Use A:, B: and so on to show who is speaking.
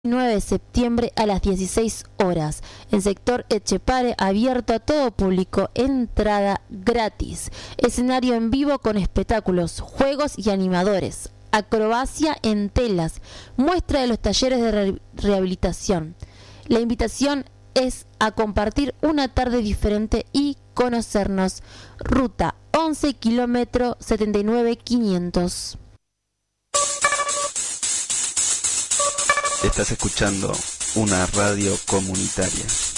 A: 9 de septiembre a las 16 horas, en sector Etxepare, abierto a todo público, entrada gratis, escenario en vivo con espectáculos, juegos y animadores, acrobacia en telas, muestra de los talleres de rehabilitación. La invitación es a compartir una tarde diferente y conocernos. Ruta 11 kilómetro 79.500.
B: Estás escuchando una radio comunitaria.